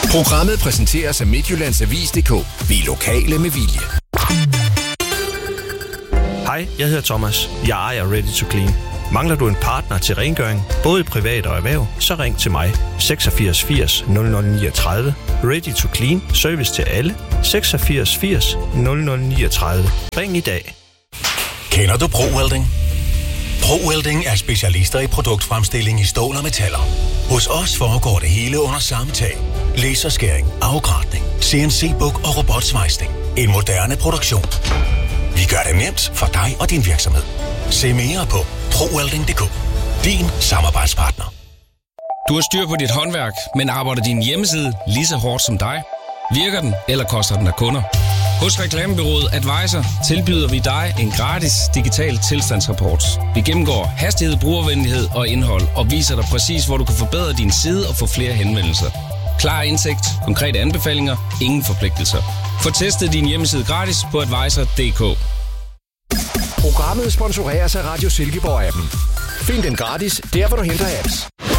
Programmet præsenteres af Midtjyllandsavis.dk. Vi er lokale med vilje. Hej, jeg hedder Thomas. Jeg ejer Ready to Clean. Mangler du en partner til rengøring, både privat og erhverv, så ring til mig. 86 80 0039. Ready to Clean. Service til alle. 86 80 0039. Ring i dag. Kender du ProWelding? ProWelding er specialister i produktfremstilling i stål og metaller. Hos os foregår det hele under samme tag. Laserskæring, afgratning, CNC-buk og robotsvejsning. En moderne produktion. Vi gør det nemt for dig og din virksomhed. Se mere på ProWelding.dk. Din samarbejdspartner. Du har styr på dit håndværk, men arbejder din hjemmeside lige så hårdt som dig? Virker den, eller koster den af kunder? Hos Reklamebureauet Advisor tilbyder vi dig en gratis digital tilstandsrapport. Vi gennemgår hastighed, brugervenlighed og indhold og viser dig præcis, hvor du kan forbedre din side og få flere henvendelser. Klar indsigt, konkrete anbefalinger, ingen forpligtelser. Få testet din hjemmeside gratis på advisor.dk. Programmet sponsoreres af Radio Silkeborg-appen. Find den gratis, der hvor du henter apps.